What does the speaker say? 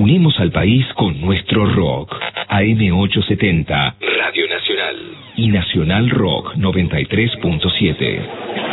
Unimos al país con nuestro rock. AM870, Radio Nacional. Y Nacional Rock 93.7.